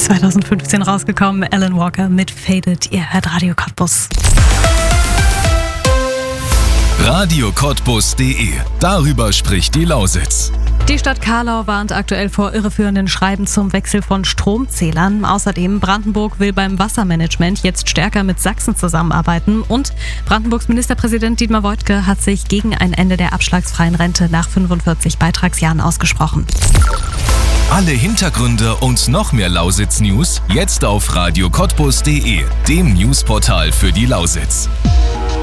2015 rausgekommen, Alan Walker mit Faded. Ihr hört Radio Cottbus. radiocottbus.de. Darüber spricht die Lausitz. Die Stadt Carlau warnt aktuell vor irreführenden Schreiben zum Wechsel von Stromzählern. Außerdem, Brandenburg will beim Wassermanagement jetzt stärker mit Sachsen zusammenarbeiten. Und Brandenburgs Ministerpräsident Dietmar Woidke hat sich gegen ein Ende der abschlagsfreien Rente nach 45 Beitragsjahren ausgesprochen. Alle Hintergründe und noch mehr Lausitz-News jetzt auf radiocottbus.de, dem Newsportal für die Lausitz.